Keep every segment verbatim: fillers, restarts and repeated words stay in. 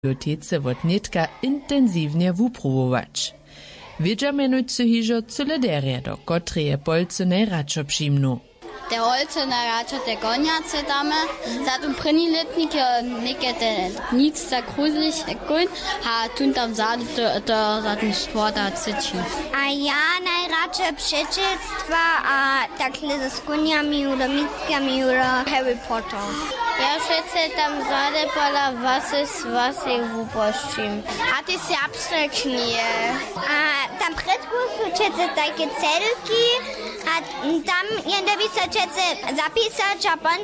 bibliotece wot netka intensivnie wuprowować. Wiedza menujcy hižo cylideria, do kotreje polce najradšo přimnu. Te holce najradšo te konjace dame, zatem první letnik je nekete nic tak gruselig ekon, a tun tam zadu to, to zatem sporta ciči. A ja najradšo přečetstva a takhle ze skunjami, udomickami, Harry Potter. Ja šece tam zade pola vasy was ich wupoščim. A ty serbskie knie. A tam predku su čece takie celki, a tam jende visa čece zapisać, a pan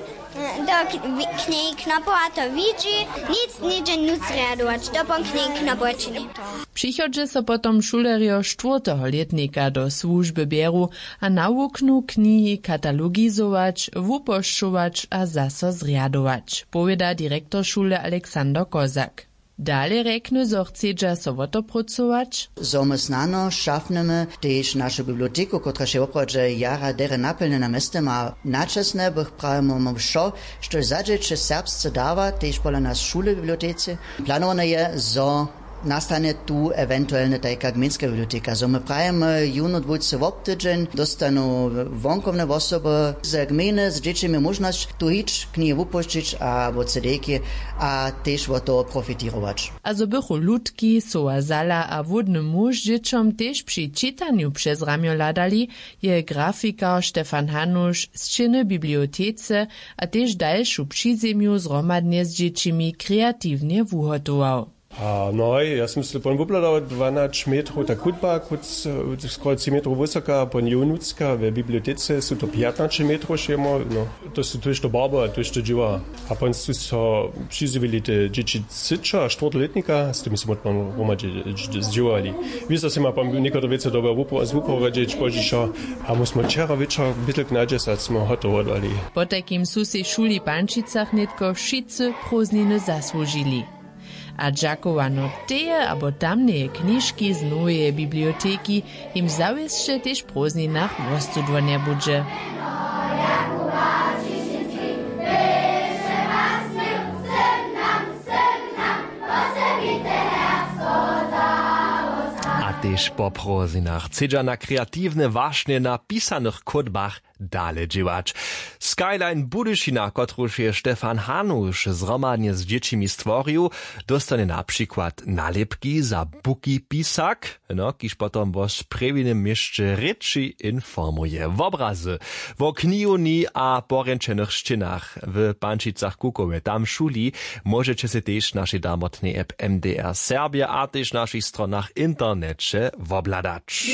do knihy knopu a to widzi, nic niče nuc readować, do pan knihy knopu čini to. Přichodže so potom šulerio štvrtého letnika do słužby bieru a nauknu knihy katalogizować, wupoščować a zaso zriadować, powiada direktor szule Aleksander Kozak. Dalej rekne, zo chcedža so wotopracować. So my znano šafneme tež našu biblioteku, kotra še oprodže jara dere naplne na meste ma načasne, bych pravimo všo, što zadžeče serbsce dava, tež pola nas šule bibliotece. Planovane je, zo nastane tu eventualne tajka gminska biblioteka. So my pravimo juno dvojce v obtydžen, dostanu vonkovne osoby z gminy, z dzieciami možnosť tu hič, knihe wupoščić a wo cedejki, a tež wo to profitirować. Also bychu ludki, soa zala a wodny muž dzieciom tež przy czytaniu przez ramio ladali, je grafikar Stefan Hanusz z činy bibliotece a tež dalšu přizemiu zromadnie z dziecimi kreatywnie wuhotował. A no, ja som si pon wupladał dwanaście metrów, ta kutba, skoro trzy metrów wysoka, pon junucka, w bibliotece są to piętnaście metrów šiemo, no, to są tuż to barba, tuż to dziwa. A pon su so přizivili te dzieci cycza, czwartoletnika, z tym są pon romadzi zdziwali. Wiesz, że ma pon niektóre wiece dobre wuprowadzić, podziesza, a musimy czera wieczor bitel knadżes, a smo hotowali. Po takim su se szuli Pančicach netko wszyscy próżniny zasłużyli. A dżakowano teje abo tamneje kniżki z nowej biblioteki im zawieszcze też próżninach wostudwania budże. Tež po próżninach chcedža na kreatywne waśnie na pisanych kodbach dalej dziewacz. Skyline Budyšina, kotruż je Stefan Hanusz zromadnie z dziecimi stworił, dostanie na przykład nalepki za buki pisak, no, kiż potom wo sprewinem mieście reči informuje. W obrazy, wo kniuni a poręczenych szczynach w Pančicach Kukowie, tam szuli, możecie się też naszej damotnej app M D R Serbia, a też naszych stronach internecie wobladać.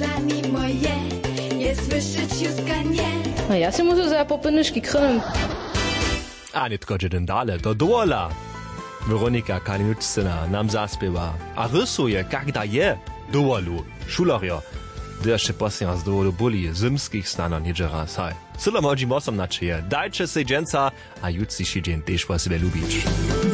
No ja si muszę za popynyszki krym. A nie tylko jeden dalej, do dola. Weronika Kalinucina nam zaspiewa, a rysuje, jak da je, dowolu, šulerio. Jeszcze posiam z dowolu boli zimskich stanów nie raz, haj. Syle modzi mosom naczyje, dajcie se dżęca, a jutsi się dzień też was lubić.